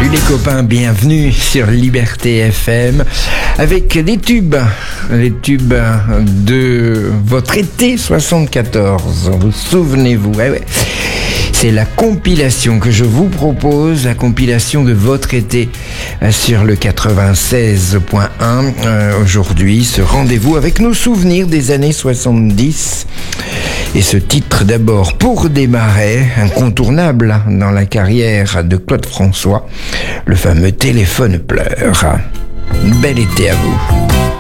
Salut les copains, bienvenue sur Liberté FM avec les tubes de votre été 74. Vous souvenez-vous? Ouais. C'est la compilation que je vous propose, la compilation de votre été sur le 96.1. Aujourd'hui, ce rendez-vous avec nos souvenirs des années 70. Et ce titre d'abord pour démarrer, incontournable dans la carrière de Claude François, le fameux Téléphone pleure. Bel été à vous.